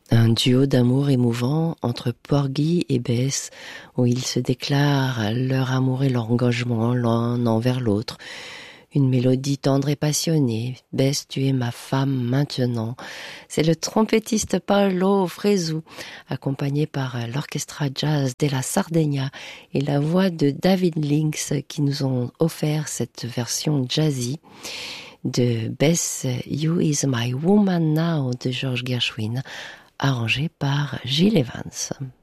Un duo d'amour émouvant entre Porgy et Bess, où ils se déclarent leur amour et leur engagement l'un envers l'autre. Une mélodie tendre et passionnée. Bess, tu es ma femme maintenant. C'est le trompettiste Paolo Fresu, accompagné par l'Orchestra Jazz della Sardegna et la voix de David Lynx qui nous ont offert cette version jazzy de Bess, You Is My Woman Now de George Gershwin, arrangé par Gil Evans.